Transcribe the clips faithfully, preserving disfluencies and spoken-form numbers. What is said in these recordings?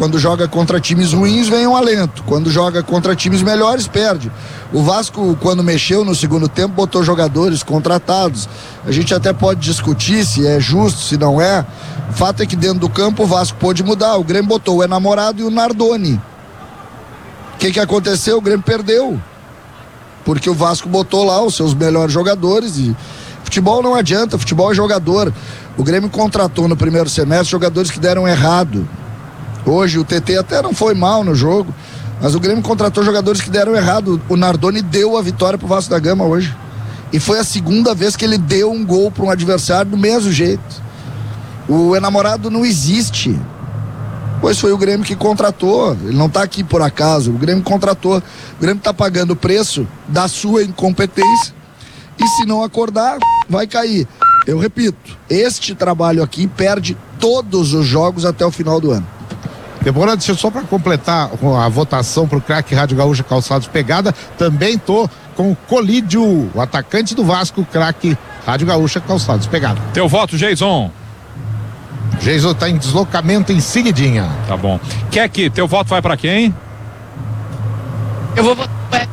Quando joga contra times ruins, vem um alento. Quando joga contra times melhores, perde. O Vasco, quando mexeu no segundo tempo, botou jogadores contratados. A gente até pode discutir se é justo, se não é. O fato é que dentro do campo o Vasco pôde mudar. O Grêmio botou o Enamorado e o Nardoni. O que que aconteceu? O Grêmio perdeu. Porque o Vasco botou lá os seus melhores jogadores e futebol não adianta, futebol é jogador. O Grêmio contratou no primeiro semestre jogadores que deram errado. Hoje o T T até não foi mal no jogo, mas o Grêmio contratou jogadores que deram errado. O Nardoni deu a vitória pro Vasco da Gama hoje. E foi a segunda vez que ele deu um gol para um adversário do mesmo jeito. O Enamorado não existe. Pois foi o Grêmio que contratou. Ele não tá aqui por acaso. O Grêmio contratou. O Grêmio tá pagando o preço da sua incompetência. E se não acordar, vai cair. Eu repito, este trabalho aqui perde todos os jogos até o final do ano. Débora, deixa eu só para completar a votação pro craque Rádio Gaúcha Calçados Pegada, também tô com o Colídio, o atacante do Vasco, craque Rádio Gaúcha Calçados Pegada. Teu voto, Jason? Jason tá em deslocamento em seguidinha. Tá bom. Kek, teu voto vai para quem? Eu vou votar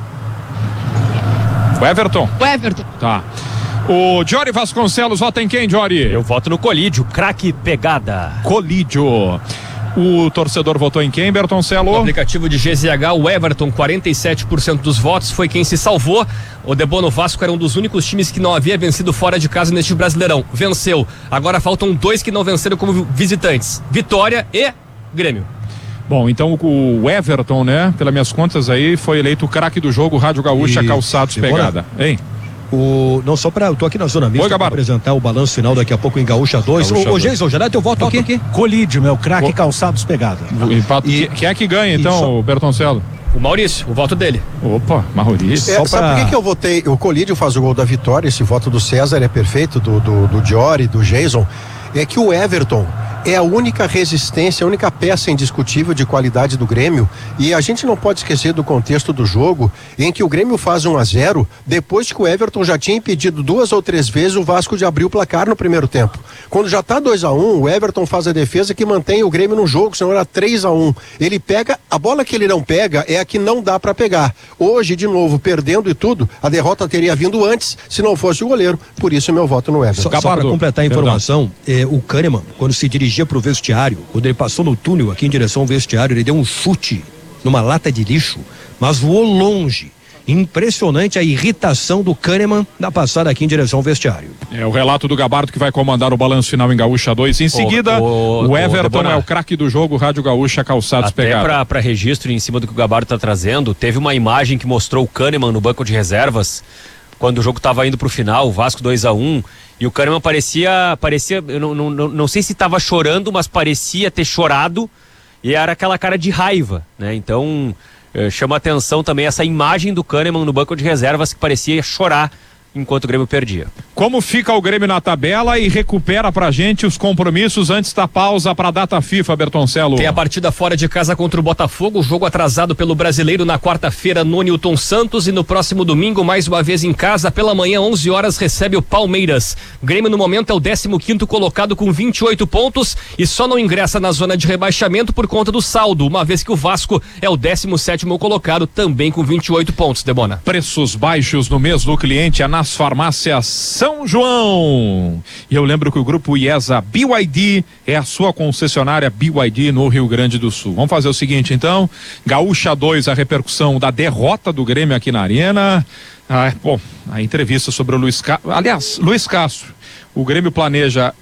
o Everton. o Everton. Tá. O Jory Vasconcelos vota em quem, Jory? Eu voto no Colídio, craque Pegada. Colídio. O torcedor votou em quem, Bertoncelo? No aplicativo de G Z H, o Everton, quarenta e sete por cento dos votos, foi quem se salvou. O Debono Vasco era um dos únicos times que não havia vencido fora de casa neste Brasileirão. Venceu. Agora faltam dois que não venceram como visitantes: Vitória e Grêmio. Bom, então o Everton, né, pelas minhas contas aí, foi eleito o craque do jogo, Rádio Gaúcha, e... Calçados Pegada. Hein? O, não só pra, eu tô aqui na zona mista para apresentar o balanço final daqui a pouco em Gaúcha dois. Ô, Jason, já dá teu voto aqui? aqui? Colídio, meu craque Calçados Pegada. E quem é que ganha então, só... Bertoncelo? O Maurício, o voto dele. Opa, Maurício. É, só sabe pra... por que, que eu votei? O Colídio faz o gol da vitória, esse voto do César é perfeito, do, do, do Diori, do Jason. É que o Everton é a única resistência, a única peça indiscutível de qualidade do Grêmio, e a gente não pode esquecer do contexto do jogo em que o Grêmio faz um a zero depois que o Everton já tinha impedido duas ou três vezes o Vasco de abrir o placar no primeiro tempo. Quando já tá dois a um, o Everton faz a defesa que mantém o Grêmio no jogo, senão era três a um. Ele pega, a bola que ele não pega é a que não dá para pegar. Hoje, de novo, perdendo e tudo, a derrota teria vindo antes se não fosse o goleiro, por isso meu voto no Everton. Só, só para completar a informação, eh, o Kahneman, quando se dirigiu dirigia pro vestiário, quando ele passou no túnel aqui em direção ao vestiário, ele deu um chute numa lata de lixo, mas voou longe. Impressionante a irritação do Kahneman na passada aqui em direção ao vestiário. É o relato do Gabardo que vai comandar o balanço final em Gaúcha dois. Em seguida, o, o, o Everton o é o craque do jogo, Rádio Gaúcha Calçados Pegada. Até para registro, em cima do que o Gabardo está trazendo, teve uma imagem que mostrou o Kahneman no banco de reservas, quando o jogo estava indo pro final, o Vasco dois a um, e o Kahneman parecia, parecia, eu não, não, não, não sei se estava chorando, mas parecia ter chorado, e era aquela cara de raiva, né? Então, eh, chama atenção também essa imagem do Kahneman no banco de reservas, que parecia chorar enquanto o Grêmio perdia. Como fica o Grêmio na tabela e recupera pra gente os compromissos antes da pausa pra data FIFA, Bertoncelo? Tem a partida fora de casa contra o Botafogo, o jogo atrasado pelo Brasileiro na quarta-feira no Newton Santos, e no próximo domingo, mais uma vez em casa, pela manhã, onze horas, recebe o Palmeiras. O Grêmio no momento é o décimo quinto colocado com vinte e oito pontos e só não ingressa na zona de rebaixamento por conta do saldo, uma vez que o Vasco é o décimo sétimo colocado também com vinte e oito pontos, Debona. Preços baixos no mês do cliente, a nas farmácias São João. E eu lembro que o grupo IESA B Y D é a sua concessionária B Y D no Rio Grande do Sul. Vamos fazer o seguinte então, Gaúcha dois, a repercussão da derrota do Grêmio aqui na Arena. Ah, bom, a entrevista sobre o Luiz Castro, aliás, Luiz Castro, o Grêmio planeja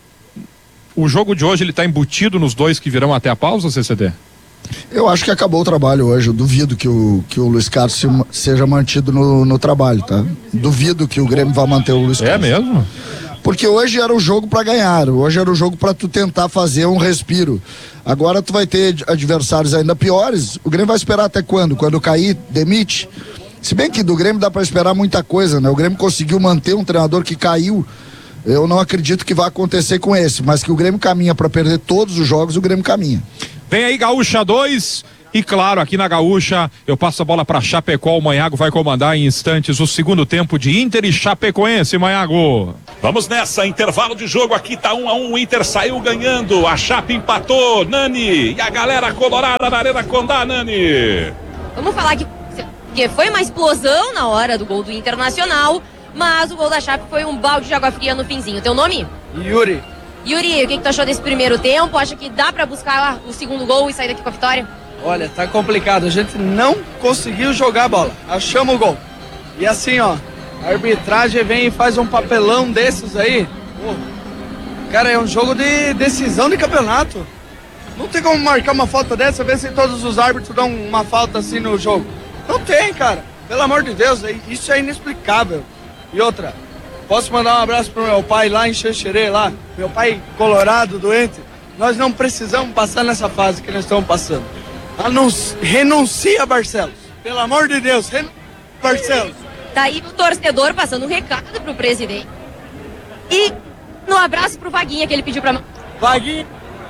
o jogo de hoje, ele está embutido nos dois que virão até a pausa, C C D? Eu acho que acabou o trabalho hoje. Eu duvido que o, que o Luiz Carlos se, seja mantido no, no trabalho, tá? Duvido que o Grêmio vá manter o Luiz Carlos. É mesmo? Porque hoje era o jogo pra ganhar, hoje era o jogo pra tu tentar fazer um respiro. Agora tu vai ter adversários ainda piores. O Grêmio vai esperar até quando? Quando cair, demite? Se bem que do Grêmio dá pra esperar muita coisa, né? O Grêmio conseguiu manter um treinador que caiu. Eu não acredito que vai acontecer com esse, mas que o Grêmio caminha pra perder todos os jogos, o Grêmio caminha. Vem aí Gaúcha dois, e claro, aqui na Gaúcha eu passo a bola para Chapecó. O Manhago vai comandar em instantes o segundo tempo de Inter e Chapecoense. Manhago. Vamos nessa, intervalo de jogo aqui, tá um a um, o Inter saiu ganhando, a Chape empatou, Nani, e a galera colorada na Arena Condá, Nani. Vamos falar que, que foi uma explosão na hora do gol do Internacional, mas o gol da Chape foi um balde de água fria no finzinho. Teu nome? Yuri. Yuri, o que, que tu achou desse primeiro tempo? Acha que dá pra buscar o segundo gol e sair daqui com a vitória? Olha, tá complicado, a gente não conseguiu jogar a bola, achamos o gol. E assim, ó, a arbitragem vem e faz um papelão desses aí. Pô, cara, é um jogo de decisão de campeonato. Não tem como marcar uma falta dessa, ver se todos os árbitros dão uma falta assim no jogo. Não tem, cara. Pelo amor de Deus, isso é inexplicável. E outra, posso mandar um abraço pro meu pai lá em Xanxerê, lá. Meu pai colorado, doente. Nós não precisamos passar nessa fase que nós estamos passando. Anunci... Renuncia, Barcelos. Pelo amor de Deus, renuncia, Barcelos. Tá aí o torcedor passando um recado pro presidente. E no abraço pro Vaguinha que ele pediu pra... Vaguinha.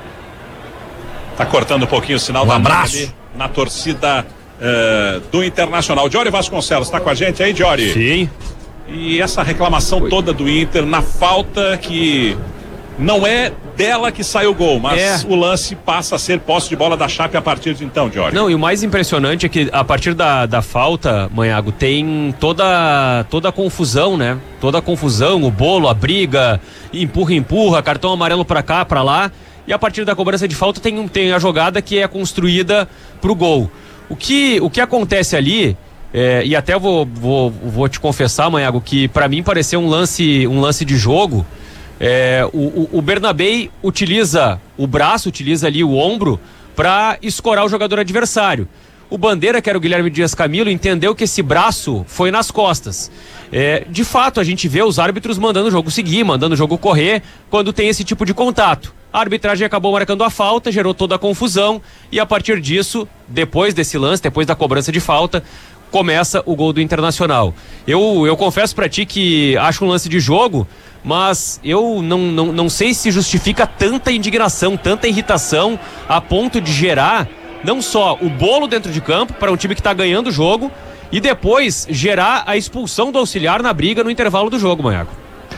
Tá cortando um pouquinho o sinal um da abraço ali na torcida uh, do Internacional. Diori Vasconcelos, tá com a gente aí, Diori? Sim. E essa reclamação Oi. toda do Inter na falta que não é dela que sai o gol, mas é. o lance passa a ser posse de bola da Chape a partir de então, Diori. Não, e o mais impressionante é que a partir da, da falta, Manhago, tem toda, toda a confusão, né? Toda a confusão, o bolo, a briga, empurra, empurra, cartão amarelo pra cá, pra lá. E a partir da cobrança de falta tem, tem a jogada que é construída pro gol. O que, o que acontece ali, é, e até vou, vou, vou te confessar, Manhago, que pra mim pareceu um lance, um lance de jogo. É, o, o, o Bernabei utiliza o braço, utiliza ali o ombro para escorar o jogador adversário. O Bandeira, que era o Guilherme Dias Camilo, entendeu que esse braço foi nas costas. É, de fato, a gente vê os árbitros mandando o jogo seguir, mandando o jogo correr quando tem esse tipo de contato. A arbitragem acabou marcando a falta, gerou toda a confusão e a partir disso, depois desse lance, depois da cobrança de falta, começa o gol do Internacional. Eu, eu confesso pra ti que acho um lance de jogo, mas eu não, não, não sei se justifica tanta indignação, tanta irritação a ponto de gerar não só o bolo dentro de campo para um time que tá ganhando o jogo e depois gerar a expulsão do auxiliar na briga no intervalo do jogo, Manhago.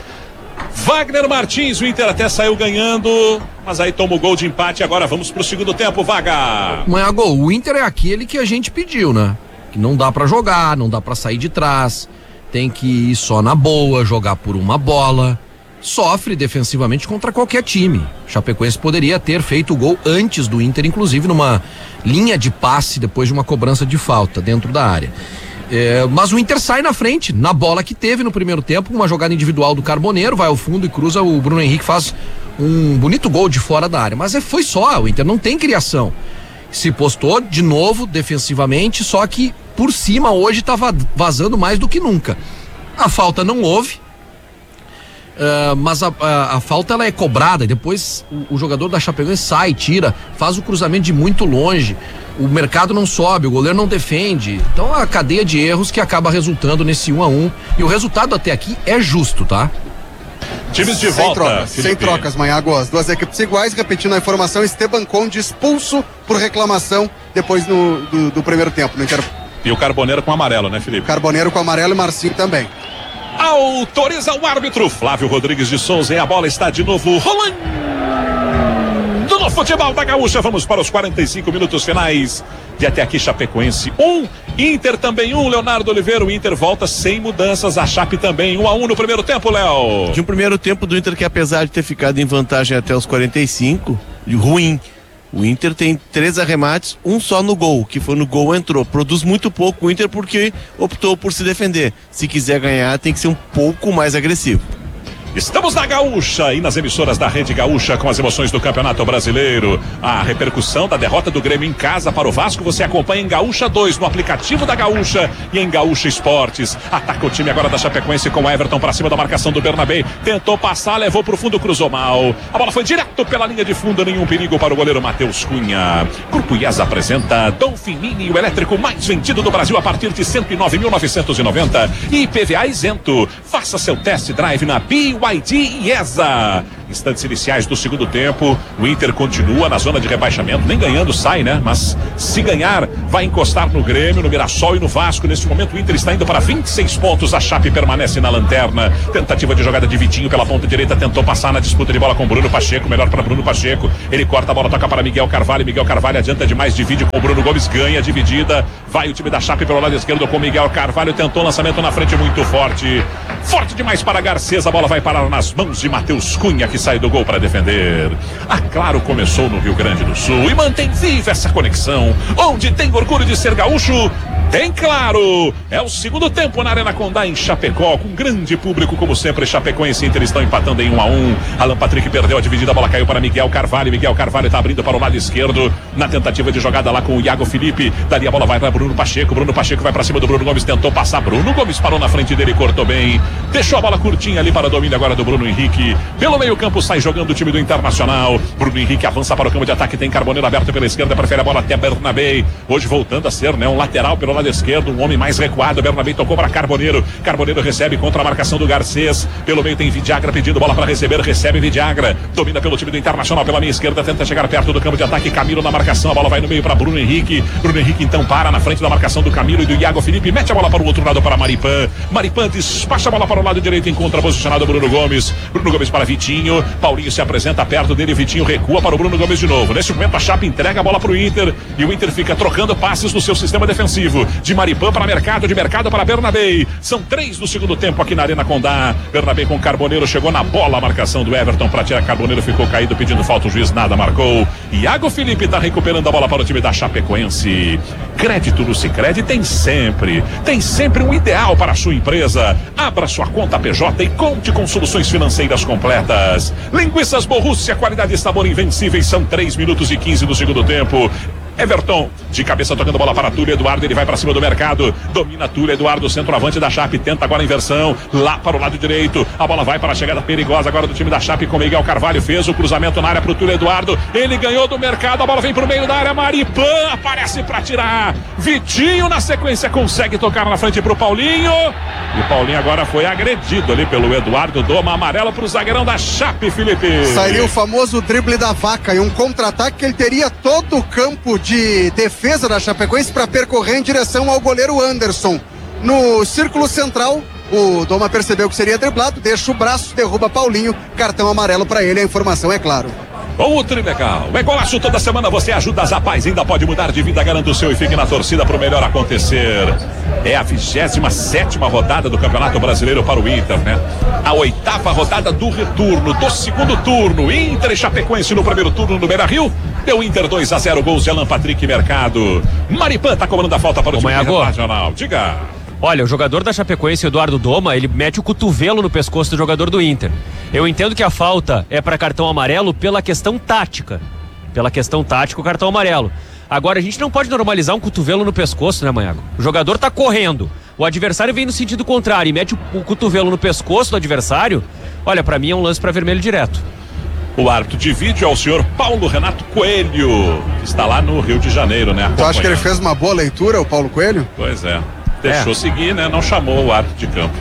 Wagner Martins, o Inter até saiu ganhando, mas aí toma o gol de empate. Agora vamos pro segundo tempo, Vaga. Manhago, o Inter é aquele que a gente pediu, né? Que não dá pra jogar, não dá pra sair de trás, tem que ir só na boa, jogar por uma bola. Sofre defensivamente contra qualquer time. Chapecoense poderia ter feito o gol antes do Inter, inclusive numa linha de passe depois de uma cobrança de falta dentro da área. É, mas o Inter sai na frente, na bola que teve no primeiro tempo, uma jogada individual do Carboneiro, vai ao fundo e cruza, o Bruno Henrique faz um bonito gol de fora da área. Mas é, foi só, o Inter não tem criação. Se postou de novo defensivamente, só que por cima hoje tá vazando mais do que nunca. A falta não houve, uh, mas a, a, a falta ela é cobrada, depois o, o jogador da Chapecoense sai, tira, faz o cruzamento de muito longe, o mercado não sobe, o goleiro não defende, então a cadeia de erros que acaba resultando nesse um a um, e o resultado até aqui é justo, tá? Times de sem volta, trocas, sem trocas, Manhago. As duas equipes iguais, repetindo a informação, Esteban Conde expulso por reclamação depois no, do, do primeiro tempo. No inter... E o Carboneiro com amarelo, né, Felipe? Carboneiro com amarelo e Marcinho também. Autoriza o árbitro Flávio Rodrigues de Souza e a bola está de novo rolando no futebol da Gaúcha. Vamos para os quarenta e cinco minutos finais de até aqui. Chapecoense um, Inter também um. Leonardo Oliveira, o Inter volta sem mudanças, a Chape também um a um no primeiro tempo, Léo. De um primeiro tempo do Inter que, apesar de ter ficado em vantagem até os quarenta e cinco, ruim. O Inter tem três arremates, um só no gol, que foi no gol, entrou. Produz muito pouco o Inter porque optou por se defender. Se quiser ganhar, tem que ser um pouco mais agressivo. Estamos na Gaúcha e nas emissoras da Rede Gaúcha com as emoções do Campeonato Brasileiro. A repercussão da derrota do Grêmio em casa para o Vasco você acompanha em Gaúcha dois, no aplicativo da Gaúcha e em Gaúcha Esportes. Ataca o time agora da Chapecoense com o Everton para cima da marcação do Bernabei. Tentou passar, levou para o fundo, cruzou mal. A bola foi direto pela linha de fundo, nenhum perigo para o goleiro Matheus Cunha. Grupo I E S apresenta Donfin Mini, o elétrico mais vendido do Brasil a partir de cento e nove mil novecentos e noventa e I P V A isento. Faça seu test drive na B Y D I E S A. Instantes iniciais do segundo tempo, o Inter continua na zona de rebaixamento, nem ganhando sai, né? Mas se ganhar, vai encostar no Grêmio, no Mirassol e no Vasco. Neste momento o Inter está indo para vinte e seis pontos, a Chape permanece na lanterna. Tentativa de jogada de Vitinho pela ponta direita, tentou passar na disputa de bola com Bruno Pacheco, melhor para Bruno Pacheco. Ele corta a bola, toca para Miguel Carvalho, Miguel Carvalho adianta demais, divide com o Bruno Gomes, ganha a dividida. Vai o time da Chape pelo lado esquerdo com Miguel Carvalho, tentou lançamento na frente muito forte. Forte demais para Garcês, a bola vai parar nas mãos de Matheus Cunha, que sai do gol para defender. A Claro começou no Rio Grande do Sul e mantém viva essa conexão. Onde tem orgulho de ser gaúcho, tem Claro. É o segundo tempo na Arena Condá em Chapecó, com grande público como sempre. Chapecoense e Inter estão empatando em um a um. Alan Patrick perdeu a dividida, a bola caiu para Miguel Carvalho. Miguel Carvalho está abrindo para o lado esquerdo na tentativa de jogada lá com o Iago Felipe. Dali a bola vai para Bruno Pacheco. Bruno Pacheco vai para cima do Bruno Gomes, tentou passar. Bruno Gomes parou na frente dele, cortou bem. Deixou a bola curtinha ali para o domínio agora do Bruno Henrique. Pelo meio campo sai jogando o time do Internacional. Bruno Henrique avança para o campo de ataque, tem Carboneiro aberto pela esquerda, prefere a bola até Bernabé. Hoje voltando a ser, né, um lateral pelo lado esquerdo, um homem mais recuado. Bernabé tocou para Carboneiro. Carboneiro recebe contra a marcação do Garcês. Pelo meio tem Vidiagra pedindo bola para receber, recebe Vidiagra. Domina pelo time do Internacional pela minha esquerda, tenta chegar perto do campo de ataque. Camilo na marcação, a bola vai no meio para Bruno Henrique. Bruno Henrique então para na frente da marcação do Camilo e do Iago Felipe, mete a bola para o outro lado para Maripan. Maripan despacha a bola para o lado direito, encontra posicionado Bruno Gomes. Bruno Gomes para Vitinho. Paulinho se apresenta perto dele, Vitinho recua para o Bruno Gomes de novo. Nesse momento a Chape entrega a bola para o Inter e o Inter fica trocando passes no seu sistema defensivo. De Maripan para Mercado, de Mercado para Bernabé. São três no segundo tempo aqui na Arena Condá. Bernabé com Carboneiro, chegou na bola a marcação do Everton para tirar. Carboneiro ficou caído pedindo falta, o juiz nada marcou. Iago Felipe está recuperando a bola para o time da Chapecoense. Crédito no Sicredi tem sempre, tem sempre um ideal para a sua empresa. Abra sua conta P J e conte com soluções financeiras completas. Linguiças Borrússia, qualidade e sabor invencíveis. São três minutos e quinze do segundo tempo. Everton, de cabeça tocando bola para Túlio Eduardo, ele vai para cima do Mercado, domina Túlio Eduardo, centroavante da Chape, tenta agora a inversão, lá para o lado direito, a bola vai para a chegada perigosa agora do time da Chape com Miguel Carvalho, fez o cruzamento na área para o Túlio Eduardo, ele ganhou do Mercado, a bola vem para o meio da área, Maripan aparece para tirar, Vitinho na sequência consegue tocar na frente para o Paulinho, e o Paulinho agora foi agredido ali pelo Eduardo, doma amarelo para o zagueirão da Chape, Felipe. Sairia o famoso drible da vaca e um contra-ataque que ele teria todo o campo de defesa da Chapecoense para percorrer em direção ao goleiro Anderson. No círculo central, o Doma percebeu que seria driblado, deixa o braço, derruba Paulinho, cartão amarelo para ele, a informação é claro. O Trilegal, é golaço toda semana, você ajuda as rapaz, ainda pode mudar de vida, garanta o seu e fique na torcida para o melhor acontecer. É a vigésima sétima rodada do Campeonato Brasileiro para o Inter, né? A oitava rodada do retorno, do segundo turno, Inter e Chapecoense no primeiro turno no Beira-Rio, deu Inter dois a zero, gols de Alan Patrick e Mercado. Maripan tá cobrando a falta para o time internacional, diga. Olha, o jogador da Chapecoense, Eduardo Doma, ele mete o cotovelo no pescoço do jogador do Inter. Eu entendo que a falta é para cartão amarelo pela questão tática. Pela questão tática, o cartão amarelo. Agora, a gente não pode normalizar um cotovelo no pescoço, né, Manhago? O jogador tá correndo, o adversário vem no sentido contrário e mete o, o cotovelo no pescoço do adversário. Olha, para mim é um lance para vermelho direto. O árbitro de vídeo é o senhor Paulo Renato Coelho, que está lá no Rio de Janeiro, né? Tu acha que ele fez uma boa leitura, o Paulo Coelho? Pois é. Deixou é. seguir, né? Não chamou o árbitro de campo.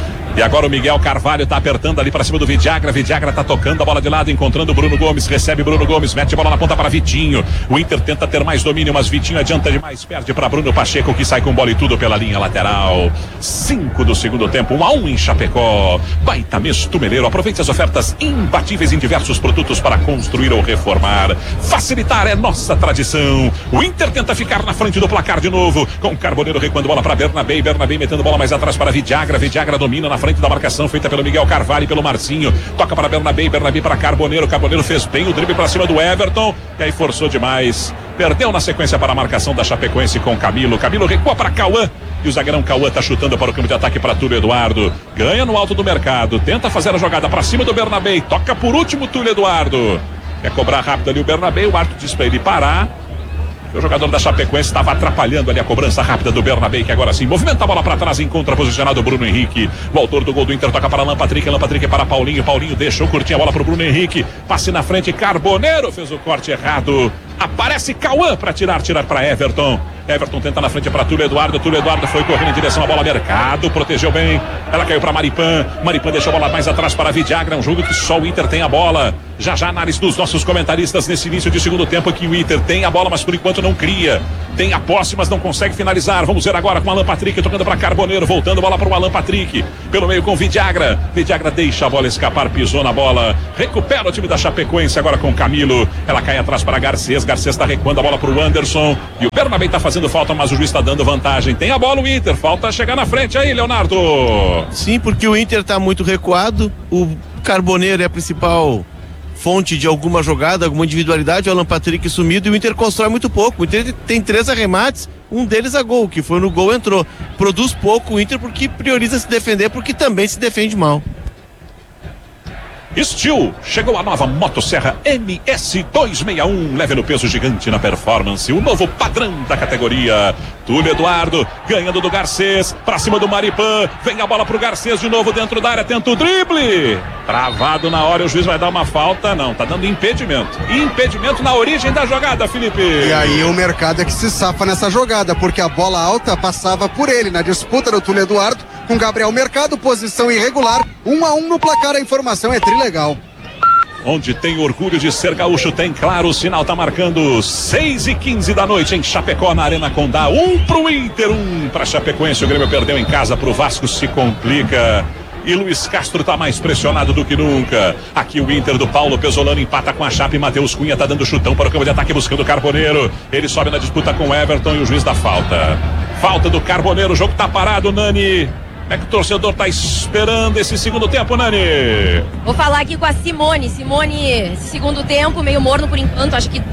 E agora o Miguel Carvalho tá apertando ali para cima do Vidiagra. Vidiagra tá tocando a bola de lado, encontrando o Bruno Gomes. Recebe Bruno Gomes, mete a bola na ponta para Vitinho. O Inter tenta ter mais domínio, mas Vitinho adianta demais. Perde para Bruno Pacheco, que sai com bola e tudo pela linha lateral. Cinco do segundo tempo, um a um em Chapecó. Baita mês Tumeleiro. Aproveite as ofertas imbatíveis em diversos produtos para construir ou reformar. Facilitar é nossa tradição. O Inter tenta ficar na frente do placar de novo, com Carboneiro recuando bola para Bernabé. Bernabé metendo bola mais atrás para Vidiagra. Vidiagra domina na frente da marcação feita pelo Miguel Carvalho e pelo Marcinho, toca para Bernabé, Bernabé para Carboneiro, Carboneiro fez bem o drible para cima do Everton, e aí forçou demais, perdeu na sequência para a marcação da Chapecoense com Camilo, Camilo recua para Cauã, e o zagueirão Cauã tá chutando para o campo de ataque para Túlio Eduardo, ganha no alto do Mercado, tenta fazer a jogada para cima do Bernabé, toca por último Túlio Eduardo, quer cobrar rápido ali o Bernabé, o árbitro diz para ele parar. O jogador da Chapecoense estava atrapalhando ali a cobrança rápida do Bernabé, que agora sim movimenta a bola para trás, encontra posicionado o Bruno Henrique. O autor do gol do Inter toca para Alan Patrick, Alan Patrick para Paulinho, Paulinho deixou curtir a bola para o Bruno Henrique, passe na frente, Carboneiro fez o corte errado. Aparece Cauã para tirar, tirar para Everton. Everton tenta na frente para Túlio Eduardo. Túlio Eduardo foi correndo em direção à bola. Mercado, protegeu bem. Ela caiu para Maripan. Maripan deixou a bola mais atrás para Vidagra. É um jogo que só o Inter tem a bola. Já já análise dos nossos comentaristas nesse início de segundo tempo, que o Inter tem a bola, mas por enquanto não cria. Tem a posse, mas não consegue finalizar. Vamos ver agora com o Alan Patrick tocando para Carboneiro, voltando a bola para o Alan Patrick. Pelo meio com Vidagra. Vidagra deixa a bola escapar, pisou na bola. Recupera o time da Chapecoense agora com Camilo. Ela cai atrás para Garcês. Garcês está recuando a bola para o Anderson. E o Bernabé está fazendo falta, mas o juiz está dando vantagem. Tem a bola o Inter, falta chegar na frente aí, Leonardo. Sim, porque o Inter está muito recuado. O Carboneiro é a principal fonte de alguma jogada, alguma individualidade. O Alan Patrick sumido e o Inter constrói muito pouco. O Inter tem três arremates, um deles a gol, que foi no gol, entrou. Produz pouco o Inter porque prioriza se defender, porque também se defende mal. Steel, chegou a nova Motosserra M S duzentos e sessenta e um, leve no peso, gigante na performance, o novo padrão da categoria. Túlio Eduardo, ganhando do Garcês, pra cima do Maripan, vem a bola pro Garcês de novo dentro da área, tenta o drible, travado na hora, o juiz vai dar uma falta, não, tá dando impedimento, impedimento na origem da jogada, Felipe. E aí o Mercado é que se safa nessa jogada, porque a bola alta passava por ele na disputa do Túlio Eduardo com Gabriel Mercado, posição irregular, um a um no placar, a informação é trilegal. Onde tem orgulho de ser gaúcho, tem claro, o sinal tá marcando seis e quinze da noite em Chapecó, na Arena Condá, um pro Inter, um pra Chapecoense, o Grêmio perdeu em casa pro Vasco, se complica. E Luiz Castro tá mais pressionado do que nunca. Aqui o Inter do Paulo Pesolano empata com a Chape. Matheus Cunha tá dando chutão para o campo de ataque buscando o Carboneiro. Ele sobe na disputa com o Everton e o juiz dá falta. Falta do Carboneiro, o jogo tá parado, Nani. É que o torcedor tá esperando esse segundo tempo, Nani. Vou falar aqui com a Simone. Simone, segundo tempo, meio morno por enquanto, acho que...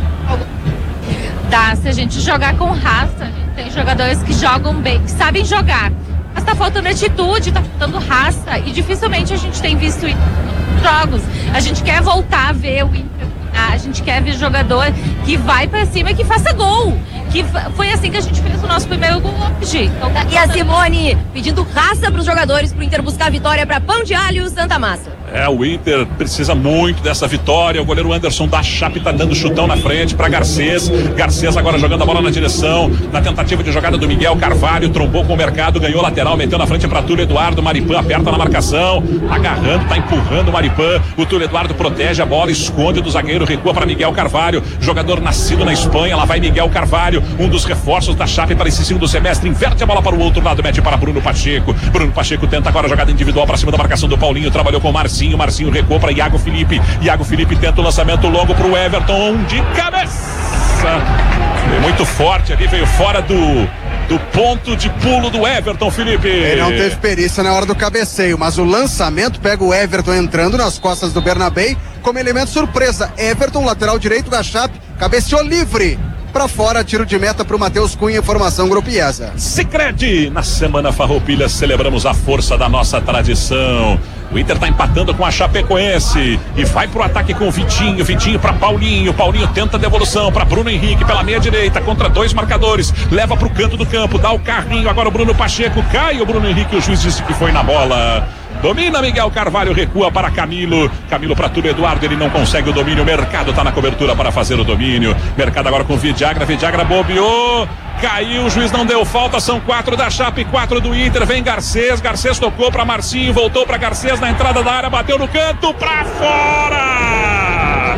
Dá, se a gente jogar com raça, a gente tem jogadores que jogam bem, que sabem jogar. Mas tá faltando atitude, tá faltando raça, e dificilmente a gente tem visto isso nos jogos. A gente quer voltar a ver o Inter, a gente quer ver jogador que vai pra cima e que faça gol. Que foi assim que a gente fez o nosso primeiro gol hoje. Então, e a Simone pedindo raça pros jogadores pro Inter buscar a vitória pra Pão de Alho, Santa Massa. É, o Inter precisa muito dessa vitória. O goleiro Anderson da Chape tá dando chutão na frente para Garcês. Garcês agora jogando a bola na direção. Na tentativa de jogada do Miguel Carvalho, trombou com o Mercado, ganhou lateral, meteu na frente para Túlio Eduardo. Maripan aperta na marcação, agarrando, tá empurrando o Maripan. O Túlio Eduardo protege a bola, esconde do zagueiro, recua para Miguel Carvalho. Jogador nascido na Espanha, lá vai Miguel Carvalho, um dos reforços da Chape para esse segundo semestre. Inverte a bola para o outro lado, mete para Bruno Pacheco. Bruno Pacheco tenta agora a jogada individual para cima da marcação do Paulinho. Trabalhou com o Marcinho. Marcinho recuou para Iago Felipe. Iago Felipe tenta o lançamento longo para o Everton de cabeça. Foi muito forte ali, veio fora do, do ponto de pulo do Everton, Felipe. Ele não teve perícia na hora do cabeceio, mas o lançamento pega o Everton entrando nas costas do Bernabé como elemento surpresa. Everton, lateral direito da Chape, cabeceou livre. Pra fora, tiro de meta pro Matheus Cunha, informação Grupo IESA. Sicredi, na Semana Farroupilha celebramos a força da nossa tradição. O Inter tá empatando com a Chapecoense e vai pro ataque com o Vitinho, Vitinho pra Paulinho, Paulinho tenta a devolução pra Bruno Henrique pela meia direita, contra dois marcadores, leva pro canto do campo, dá o carrinho, agora o Bruno Pacheco, cai o Bruno Henrique, o juiz disse que foi na bola. Domina Miguel Carvalho, recua para Camilo. Camilo para Túlio Eduardo, ele não consegue o domínio. Mercado tá na cobertura para fazer o domínio. Mercado agora com Vidagra, Vidagra bobeou. Caiu, o juiz não deu falta, são quatro da Chape, quatro do Inter. Vem Garcês, Garcês tocou para Marcinho, voltou para Garcês na entrada da área, bateu no canto, para fora!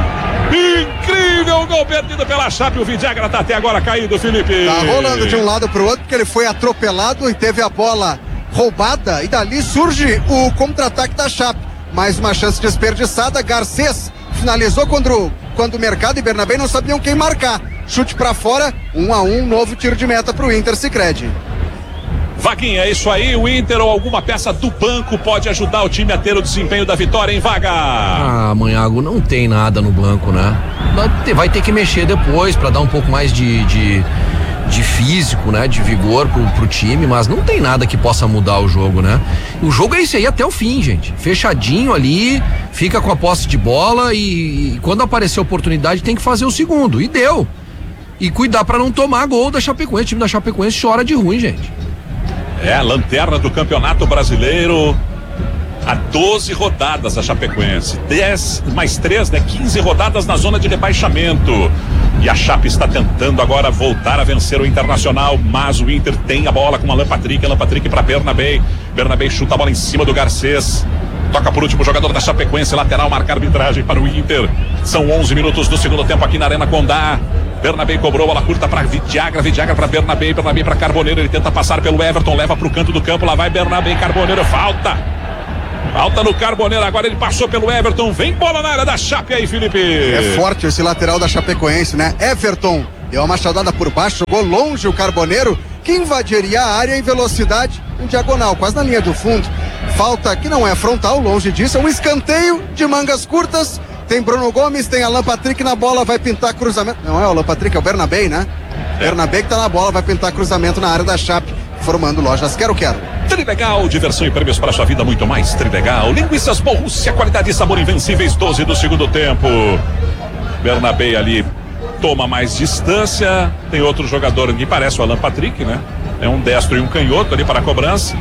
Incrível gol perdido pela Chape, o Vidagra tá até agora caído, Felipe. Tá rolando de um lado pro outro, porque ele foi atropelado e teve a bola roubada, e dali surge o contra-ataque da Chape. Mais uma chance desperdiçada, Garcês finalizou quando, quando o Mercado e Bernabé não sabiam quem marcar. Chute pra fora, um a um, novo tiro de meta pro Inter Sicredi. Vaguinha, é isso aí, o Inter ou alguma peça do banco pode ajudar o time a ter o desempenho da vitória, hein, Vaga? Ah, Manhago, não tem nada no banco, né? Vai ter que mexer depois pra dar um pouco mais de... de... de físico, né, de vigor pro, pro time, mas não tem nada que possa mudar o jogo, né? O jogo é esse aí até o fim, gente, fechadinho ali, fica com a posse de bola e, e quando aparecer a oportunidade tem que fazer o segundo, e deu, e cuidar pra não tomar gol da Chapecoense. O time da Chapecoense chora de ruim, gente. É a lanterna do Campeonato Brasileiro. Há doze rodadas a Chapecoense, dez mais três, né? quinze rodadas na zona de rebaixamento. E a Chape está tentando agora voltar a vencer o Internacional, mas o Inter tem a bola com Alan Patrick, Alan Patrick para Bernabé. Bernabé chuta a bola em cima do Garcês. Toca por último o jogador da Chapecoense, lateral, marca a arbitragem para o Inter. São onze minutos do segundo tempo aqui na Arena Condá. Bernabé cobrou, bola curta para Vidiagra, Vidiagra para Bernabé, Bernabé para Carboneiro, ele tenta passar pelo Everton, leva para o canto do campo, lá vai Bernabé, Carboneiro, falta. Falta no Carboneiro, agora ele passou pelo Everton, vem bola na área da Chape aí, Felipe. É forte esse lateral da Chapecoense, né? Everton deu uma machadada por baixo, jogou longe o Carboneiro, que invadiria a área em velocidade em diagonal, quase na linha do fundo. Falta que não é frontal, longe disso, é um escanteio de mangas curtas. Tem Bruno Gomes, tem Alan Patrick na bola, vai pintar cruzamento. Não é o Alan Patrick, é o Bernabé, né? É. Bernabé que tá na bola, vai pintar cruzamento na área da Chape, formando lojas Quero Quero. Trilegal, diversão e prêmios para sua vida, muito mais Trilegal. Linguiças Borrússia, qualidade e sabor invencíveis, doze do segundo tempo. Bernabé ali toma mais distância. Tem outro jogador que parece o Alan Patrick, né? É um destro e um canhoto ali para a cobrança.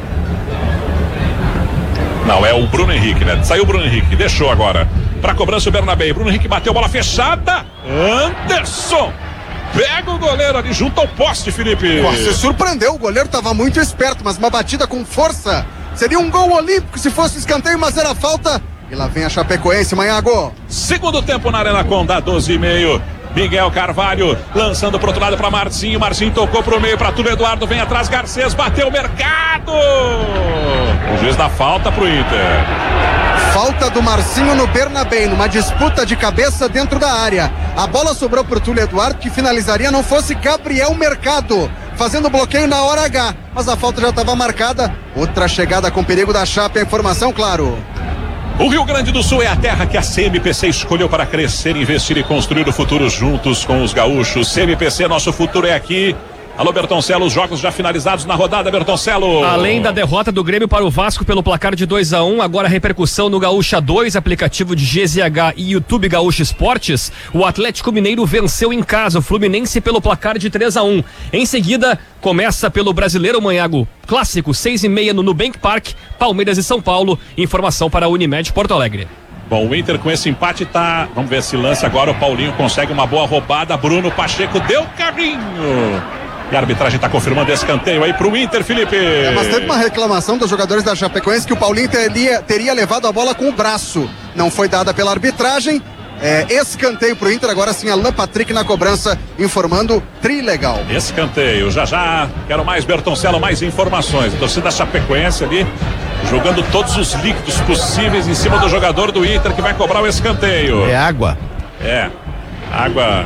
Não, é o Bruno Henrique, né? Saiu o Bruno Henrique, deixou agora. Para a cobrança o Bernabé. Bruno Henrique bateu, bola fechada. Anderson pega o goleiro ali junto ao poste, Felipe. Nossa, se surpreendeu, o goleiro estava muito esperto, mas uma batida com força. Seria um gol olímpico se fosse escanteio, mas era falta. E lá vem a Chapecoense, Manhago. Segundo tempo na Arena Condá, doze e meio. Miguel Carvalho lançando pro outro lado para Marcinho. Marcinho tocou pro meio para Túlio Eduardo. Vem atrás Garcês, bateu o Mercado. O juiz dá falta pro Inter. Falta do Marcinho no Bernabé, numa disputa de cabeça dentro da área. A bola sobrou pro Túlio Eduardo, que finalizaria, não fosse Gabriel Mercado, fazendo bloqueio na hora H. Mas a falta já estava marcada. Outra chegada com perigo da Chape, a informação, claro. O Rio Grande do Sul é a terra que a C M P C escolheu para crescer, investir e construir o futuro juntos com os gaúchos. C M P C, nosso futuro é aqui. Alô, Bertoncello, os jogos já finalizados na rodada, Bertoncello. Além da derrota do Grêmio para o Vasco pelo placar de dois a um, agora a repercussão no Gaúcha dois, aplicativo de G Z H e YouTube Gaúcha Esportes. O Atlético Mineiro venceu em casa o Fluminense pelo placar de três a um. Em seguida, começa pelo Brasileiro Manhago Clássico, seis e meia no Nubank Park, Palmeiras e São Paulo. Informação para a Unimed Porto Alegre. Bom, o Inter com esse empate tá... Vamos ver se lance agora, o Paulinho consegue uma boa roubada, Bruno Pacheco deu carrinho. E a arbitragem está confirmando esse escanteio aí pro Inter, Felipe. É, mas teve uma reclamação dos jogadores da Chapecoense que o Paulinho teria, teria levado a bola com o braço. Não foi dada pela arbitragem. É, escanteio pro Inter, agora sim Alan Patrick na cobrança, informando Trilegal. Escanteio, já já, quero mais Bertoncello, mais informações. A torcida da Chapecoense ali, jogando todos os líquidos possíveis em cima do jogador do Inter que vai cobrar o escanteio. É água. É, água...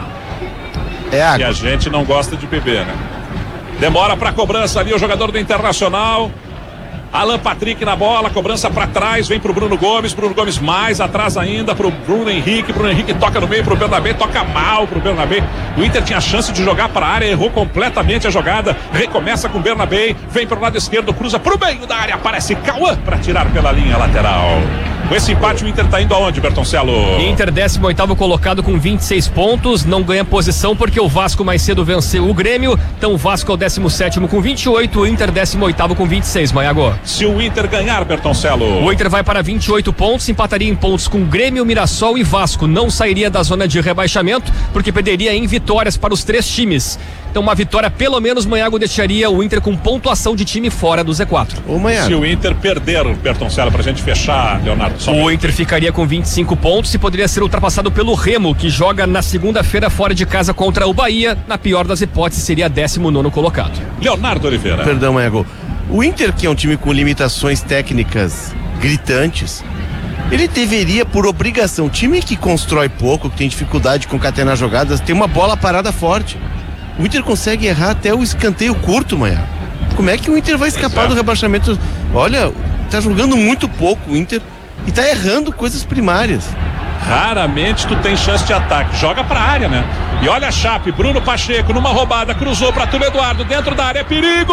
É água. Que a gente não gosta de beber, né? Demora pra cobrança ali o jogador do Internacional. Alan Patrick na bola, cobrança pra trás, vem pro Bruno Gomes, Bruno Gomes mais atrás ainda pro Bruno Henrique, Bruno Henrique toca no meio pro Bernabé, toca mal pro Bernabé. O Inter tinha chance de jogar pra área, errou completamente a jogada, recomeça com o Bernabé, vem pro lado esquerdo, cruza pro meio da área, aparece Cauã pra tirar pela linha lateral. Com esse empate o Inter tá indo aonde, Bertoncello? Inter décimo oitavo colocado com vinte e seis pontos, não ganha posição porque o Vasco mais cedo venceu o Grêmio, então o Vasco é o décimo sétimo com vinte e oito, o Inter décimo oitavo com vinte e seis, Maiago. Se o Inter ganhar, Bertoncello. O Inter vai para vinte e oito pontos, empataria em pontos com Grêmio, Mirassol e Vasco, não sairia da zona de rebaixamento porque perderia em vitórias para os três times. Então uma vitória pelo menos, Maiago, deixaria o Inter com pontuação de time fora do Z quatro. Ô, Se o Inter perder, Bertoncello, pra gente fechar, Leonardo. Só o Inter ficaria com vinte e cinco pontos e poderia ser ultrapassado pelo Remo, que joga na segunda-feira fora de casa contra o Bahia. Na pior das hipóteses, seria décimo nono colocado. Leonardo Oliveira. Perdão, Maiago. O Inter, que é um time com limitações técnicas gritantes, ele deveria, por obrigação, time que constrói pouco, que tem dificuldade de concatenar jogadas, tem uma bola parada forte. O Inter consegue errar até o escanteio curto, Maiago. Como é que o Inter vai escapar Exato. do rebaixamento? Olha, tá jogando muito pouco o Inter e tá errando coisas primárias. Raramente tu tem chance de ataque, joga pra área, né? E olha a Chape, Bruno Pacheco numa roubada, cruzou pra Túlio Eduardo, dentro da área, perigo!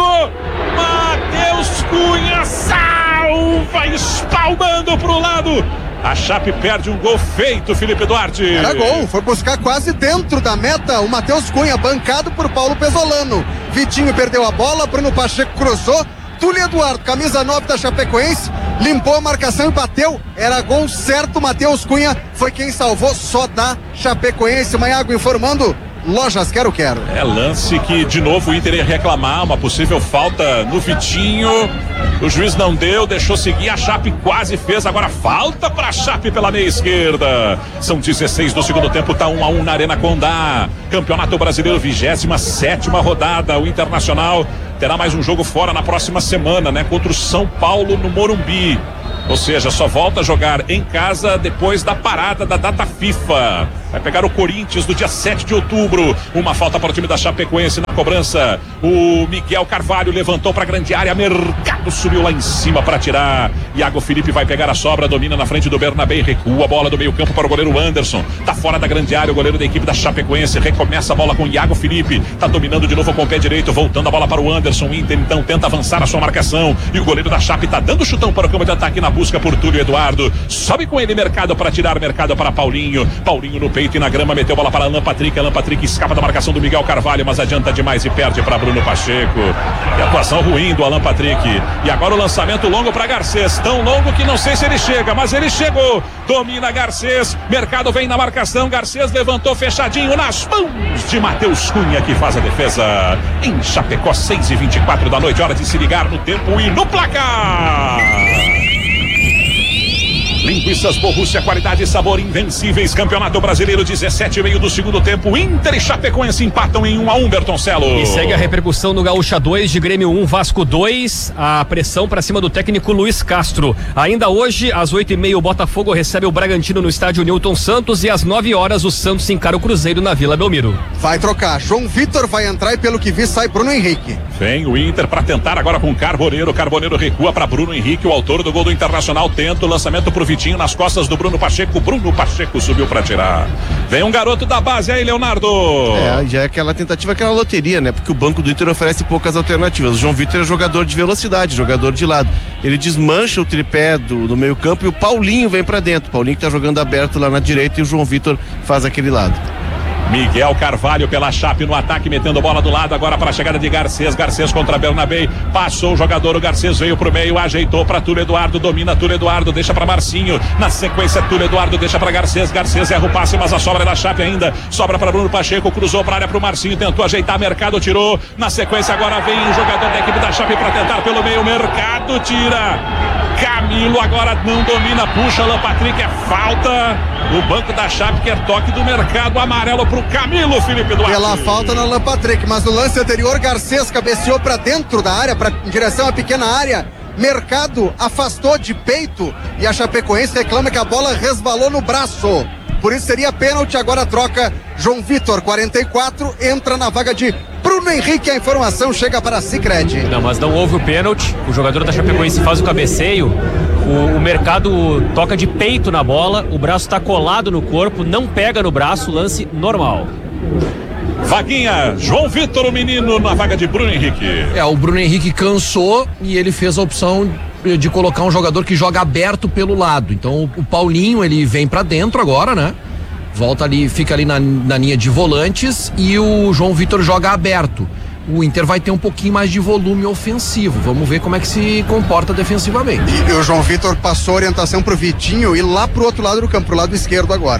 Matheus Cunha salva, espalmando pro lado. A Chape perde um gol feito, Felipe Duarte. Era gol, foi buscar quase dentro da meta o Matheus Cunha, bancado por Paulo Pesolano. Vitinho perdeu a bola, Bruno Pacheco cruzou. Túlio Eduardo, camisa nove da Chapecoense, limpou a marcação e bateu. Era gol certo, Matheus Cunha foi quem salvou, só da Chapecoense. Maiago informando, Lojas Quero Quero. É lance que de novo o Inter ia reclamar, uma possível falta no Vitinho. O juiz não deu, deixou seguir, a Chape quase fez, agora falta pra Chape pela meia esquerda. São dezesseis do segundo tempo, tá um a um na Arena Condá. Campeonato Brasileiro, vigésima sétima rodada. O Internacional terá mais um jogo fora na próxima semana, né? Contra o São Paulo no Morumbi. Ou seja, só volta a jogar em casa depois da parada da data FIFA. Vai pegar o Corinthians no dia sete de outubro. Uma falta para o time da Chapecoense na cobrança. O Miguel Carvalho levantou para a grande área. Mercado subiu lá em cima para tirar. Iago Felipe vai pegar a sobra, domina na frente do Bernabé. Recua a bola do meio campo para o goleiro Anderson. Tá fora da grande área o goleiro da equipe da Chapecoense. Recomeça a bola com Iago Felipe. Tá dominando de novo com o pé direito. Voltando a bola para o Anderson. O Inter então tenta avançar a sua marcação. E o goleiro da Chape tá dando chutão para o campo de ataque na busca por Túlio Eduardo. Sobe com ele Mercado para tirar, Mercado para Paulinho. Paulinho no peito e na grama, meteu bola para Alan Patrick. Alan Patrick escapa da marcação do Miguel Carvalho, mas adianta demais e perde para Bruno Pacheco. E atuação ruim do Alan Patrick. E agora o lançamento longo para Garcês. Tão longo que não sei se ele chega, mas ele chegou. Domina Garcês. Mercado vem na marcação. Garcês levantou fechadinho nas mãos de Matheus Cunha, que faz a defesa. Em Chapecó, seis e vinte e quatro da noite. Hora de se ligar no tempo e no placar. Linguiças Borrússia, qualidade e sabor invencíveis. Campeonato Brasileiro, dezessete e meio do segundo tempo. Inter e Chapecoense empatam em um a um, Bertoncelo. E segue a repercussão no Gaúcha dois, de Grêmio um, Vasco dois. A pressão para cima do técnico Luiz Castro. Ainda hoje, às oito e meia, o Botafogo recebe o Bragantino no estádio Newton Santos. E às nove horas, o Santos encara o Cruzeiro na Vila Belmiro. Vai trocar. João Vitor vai entrar e, pelo que vi, sai Bruno Henrique. Vem o Inter para tentar agora com Carboneiro. Carboneiro recua para Bruno Henrique, o autor do gol do Internacional. Tenta o lançamento pro Vitinho nas costas do Bruno Pacheco. Bruno Pacheco subiu para tirar. Vem um garoto da base aí, Leonardo. É, já é aquela tentativa, aquela loteria, né? Porque o banco do Inter oferece poucas alternativas. O João Vitor é jogador de velocidade, jogador de lado. Ele desmancha o tripé do, do meio campo e o Paulinho vem para dentro. O Paulinho que tá jogando aberto lá na direita e o João Vitor faz aquele lado. Miguel Carvalho pela Chape no ataque, metendo bola do lado agora para a chegada de Garcês. Garcês contra Bernabé, passou o jogador, o Garcês veio pro meio, ajeitou para Túlio Eduardo, domina Túlio Eduardo, deixa para Marcinho, na sequência Túlio Eduardo deixa para Garcês, Garcês erra o passe, mas a sobra é da Chape ainda, sobra para Bruno Pacheco, cruzou para área pro Marcinho, tentou ajeitar, Mercado tirou, na sequência agora vem o jogador da equipe da Chape para tentar pelo meio, Mercado tira, Camilo agora não domina, puxa, Alan Patrick, é falta, o banco da Chape quer toque do Mercado, amarelo pro Camilo, Felipe Duarte. Pela falta na Alan Patrick, mas no lance anterior, Garcês cabeceou para dentro da área, pra, em direção à pequena área. Mercado afastou de peito e a Chapecoense reclama que a bola resvalou no braço. Por isso seria pênalti, agora troca João Vitor, quarenta e quatro, entra na vaga de Bruno Henrique, a informação chega para a Sicredi. Não, mas não houve o pênalti, o jogador da Chapecoense faz o cabeceio, o, o Mercado toca de peito na bola, o braço está colado no corpo, não pega no braço, lance normal. Vaguinha, João Vitor, o menino, na vaga de Bruno Henrique. É, o Bruno Henrique cansou e ele fez a opção de colocar um jogador que joga aberto pelo lado. Então o Paulinho, ele vem pra dentro agora, né? Volta ali, fica ali na, na linha de volantes e o João Vitor joga aberto. O Inter vai ter um pouquinho mais de volume ofensivo. Vamos ver como é que se comporta defensivamente. E, e o João Vitor passou a orientação pro Vitinho e lá pro outro lado do campo, pro lado esquerdo agora.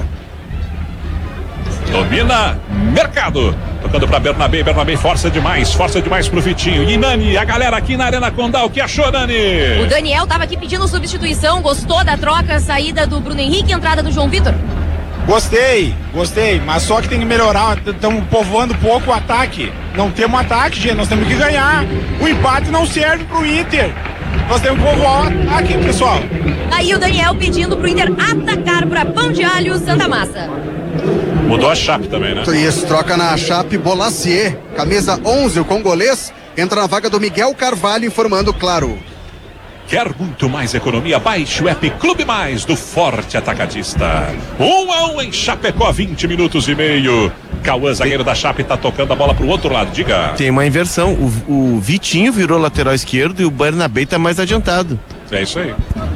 Domina Mercado, tocando pra Bernabé, Bernabé força demais, força demais pro Vitinho. E Nani, a galera aqui na Arena Condá, o que achou, Nani? O Daniel tava aqui pedindo substituição, gostou da troca, saída do Bruno Henrique, entrada do João Vitor? Gostei, gostei, mas só que tem que melhorar, estamos povoando pouco o ataque. Não temos ataque, gente, nós temos que ganhar. O empate não serve pro Inter. Nós temos que povoar o ataque, pessoal. Aí o Daniel pedindo pro Inter atacar pra Pão de Alho Santa Massa. Mudou a Chape também, né? Isso, troca na Chape Bolacier, camisa onze, o congolês, entra na vaga do Miguel Carvalho, informando, claro. Quer muito mais economia? Baixe o app Clube Mais do Forte Atacadista. Um a um em Chapecó, vinte minutos e meio. Cauã, zagueiro da Chape, tá tocando a bola pro outro lado, diga. Tem uma inversão, o, o Vitinho virou lateral esquerdo e o Bernabé tá mais adiantado. É isso aí.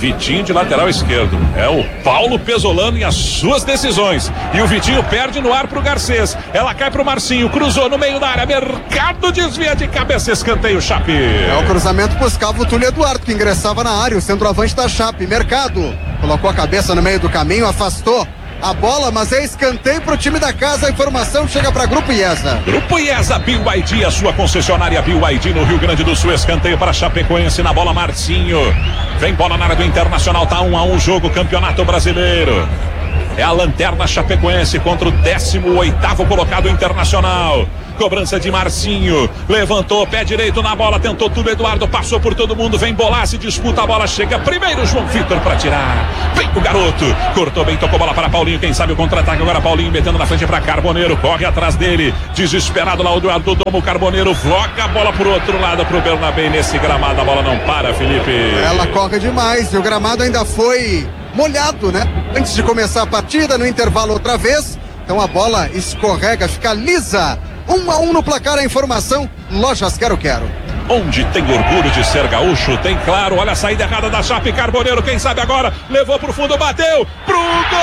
Vitinho de lateral esquerdo. É o Paulo Pesolano e as suas decisões. E o Vitinho perde no ar pro Garcês. Ela cai pro Marcinho, cruzou no meio da área. Mercado desvia de cabeça, escanteio Chape. É, o cruzamento buscava o Túlio Eduardo, que ingressava na área, o centroavante da Chape. Mercado colocou a cabeça no meio do caminho, afastou a bola, mas é escanteio pro time da casa. A informação chega para Grupo IESA. Grupo IESA, B Y D, a sua concessionária B Y D no Rio Grande do Sul. Escanteio para Chapecoense, na bola Marcinho. Vem bola na área do Internacional, tá um a um jogo, Campeonato Brasileiro. É a lanterna Chapecoense contra o décimo oitavo colocado Internacional. Cobrança de Marcinho, levantou, pé direito na bola, tentou tudo, Eduardo passou por todo mundo, vem bolar, se disputa a bola, chega primeiro João Vitor para tirar, vem o garoto, cortou bem, tocou bola para Paulinho, quem sabe o contra-ataque agora, Paulinho metendo na frente para Carboneiro, corre atrás dele, desesperado lá o Eduardo Domo, Carboneiro voga a bola pro outro lado, pro Bernabé, nesse gramado a bola não para, Felipe. Ela corre demais e o gramado ainda foi molhado, né? Antes de começar a partida, no intervalo outra vez, então a bola escorrega, fica lisa. Um a um no placar, a informação, Lojas Quero Quero. Onde tem orgulho de ser gaúcho, tem claro, olha a saída errada da Chape, Carboneiro, quem sabe agora, levou pro fundo, bateu, pro gol!